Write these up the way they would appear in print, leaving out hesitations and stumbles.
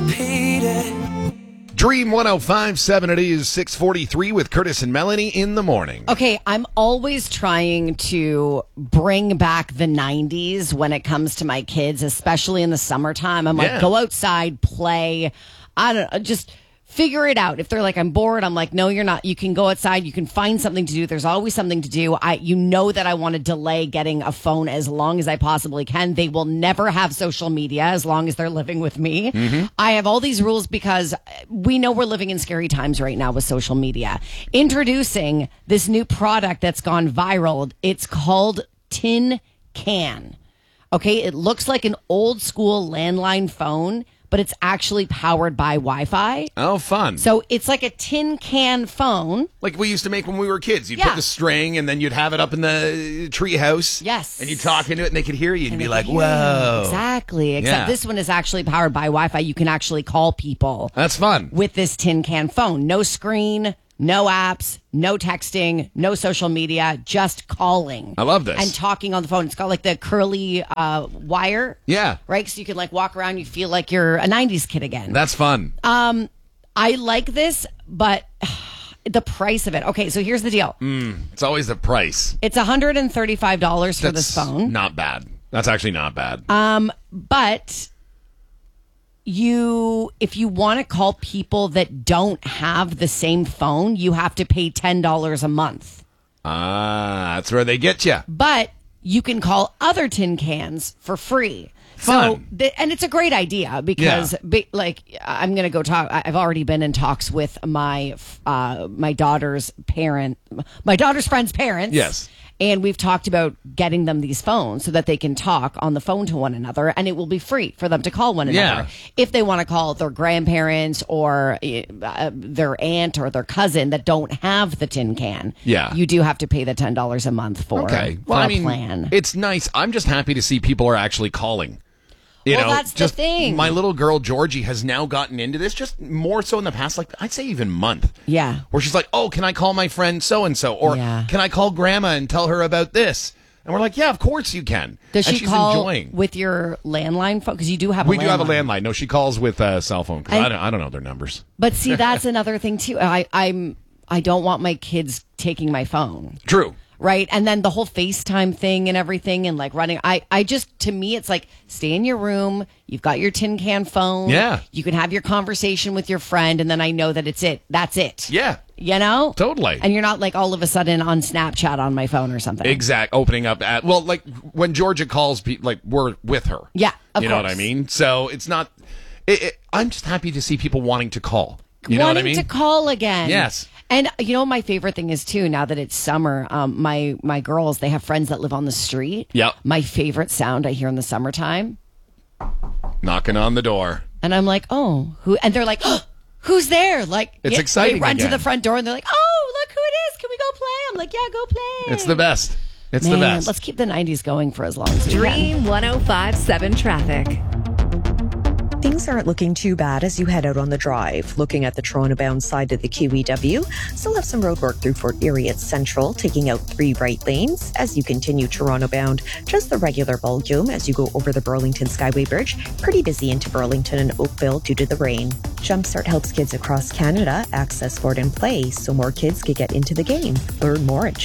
repeat it. Dream 105.7, it is 6:43 with Curtis and Melanie in the morning. Okay, I'm always trying to bring back the 90s when it comes to my kids, especially in the summertime. I'm like, go outside, play. I don't know, just figure it out. If they're like, I'm bored, I'm like, no, you're not. You can go outside. You can find something to do. There's always something to do. You know that I want to delay getting a phone as long as I possibly can. They will never have social media as long as they're living with me. Mm-hmm. I have all these rules because we know we're living in scary times right now with social media. Introducing this new product that's gone viral. It's called Tin Can. Okay, it looks like an old school landline phone, but it's actually powered by Wi-Fi. Oh, fun. So it's like a tin can phone. Like we used to make when we were kids. You'd put the string, and then you'd have it up in the tree house. Yes. And you'd talk into it, and they could hear you. And you'd be like, whoa. Exactly. Except this one is actually powered by Wi-Fi. You can actually call people. That's fun. With this tin can phone. No screen, no apps, no texting, no social media, just calling. I love this. And talking on the phone. It's got like the curly wire. Yeah. Right? So you can like walk around, you feel like you're a 90s kid again. That's fun. I like this, but the price of it. Okay, so here's the deal. It's always the price. It's $135 for this phone. Not bad. That's actually not bad. But if you want to call people that don't have the same phone, you have to pay $10 a month. That's where they get you. But you can call other tin cans for free. Fun. So, and it's a great idea because, I'm going to go talk. I've already been in talks with my daughter's friend's parents. Yes. And we've talked about getting them these phones so that they can talk on the phone to one another, and it will be free for them to call one another. If they want to call their grandparents or their aunt or their cousin that don't have the tin can, you do have to pay the $10 a month for a plan. It's nice. I'm just happy to see people are actually calling. That's the thing. My little girl, Georgie, has now gotten into this just more so in the past, like, I'd say even month. Yeah. Where she's like, oh, can I call my friend so-and-so? Or can I call grandma and tell her about this? And we're like, yeah, of course you can. Does she she's call enjoying. with your landline phone? Because you do have a landline. We do have a landline. No, she calls with a cell phone because I don't know their numbers. But see, that's another thing, too. I don't want my kids taking my phone. True. Right. And then the whole FaceTime thing and everything and like running. I just, to me, it's like stay in your room. You've got your tin can phone. Yeah. You can have your conversation with your friend. And then I know that it's it. That's it. Yeah. You know? Totally. And you're not like all of a sudden on Snapchat on my phone or something. Opening up like when Georgia calls, like we're with her. Yeah. Of you course. know what I mean? So it's not, I'm just happy to see people wanting to call. You know what I mean? Wanting to call again. Yes. And you know, my favorite thing is too, now that it's summer, my girls, they have friends that live on the street. Yep. My favorite sound I hear in the summertime. Knocking on the door. And I'm like, oh, who? And they're like, oh, who's there? Like, it's exciting. They run again. to the front door and they're like, oh, look who it is. Can we go play? I'm like, yeah, go play. It's the best. It's Man, the best. Let's keep the 90s going for as long as we can. Dream 105.7 traffic. Things aren't looking too bad as you head out on the drive. Looking at the Toronto-bound side of the QEW, still have some road work through Fort Erie at Central, taking out 3 right lanes. As you continue Toronto-bound, just the regular volume as you go over the Burlington Skyway Bridge. Pretty busy into Burlington and Oakville due to the rain. Jumpstart helps kids across Canada access sport and play so more kids can get into the game. Learn more at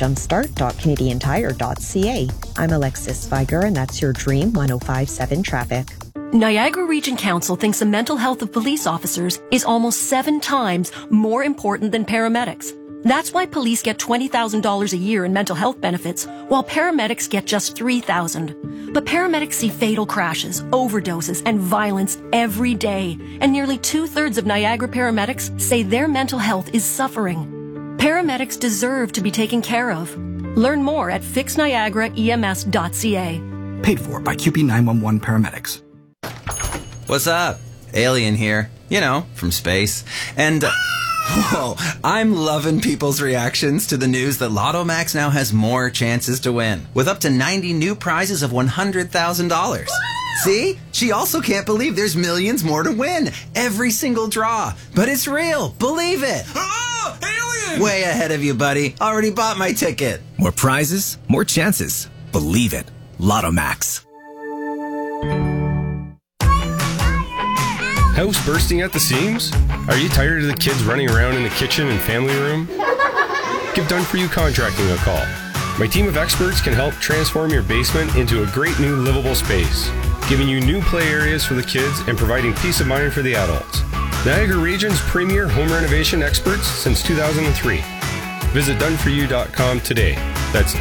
jumpstart.canadiantire.ca. I'm Alexis Viger, and that's your Dream 105.7 traffic. Niagara Region Council thinks the mental health of police officers is almost 7 times more important than paramedics. That's why police get $20,000 a year in mental health benefits, while paramedics get just $3,000. But paramedics see fatal crashes, overdoses, and violence every day, and nearly 2/3 of Niagara paramedics say their mental health is suffering. Paramedics deserve to be taken care of. Learn more at fixniagaraems.ca. Paid for by QP 911 paramedics. What's up? Alien here. You know, from space. And, whoa, I'm loving people's reactions to the news that Lotto Max now has more chances to win, with up to 90 new prizes of $100,000. See? She also can't believe there's millions more to win. Every single draw. But it's real. Believe it. Oh, alien! Way ahead of you, buddy. Already bought my ticket. More prizes, more chances. Believe it. Lotto Max. House bursting at the seams? Are you tired of the kids running around in the kitchen and family room? Give Done For You Contracting a call. My team of experts can help transform your basement into a great new livable space, giving you new play areas for the kids and providing peace of mind for the adults. Niagara Region's premier home renovation experts since 2003. Visit doneforyou.com today. That's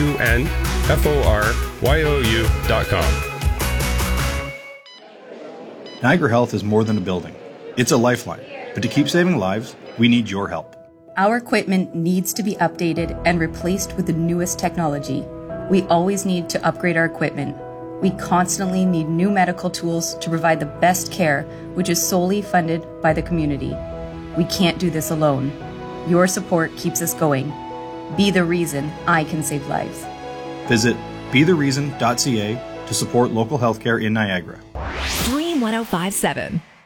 DUNFORYOU.com. Niagara Health is more than a building. It's a lifeline. But to keep saving lives, we need your help. Our equipment needs to be updated and replaced with the newest technology. We always need to upgrade our equipment. We constantly need new medical tools to provide the best care, which is solely funded by the community. We can't do this alone. Your support keeps us going. Be the reason I can save lives. Visit bethereason.ca to support local healthcare in Niagara. Dream 105.7.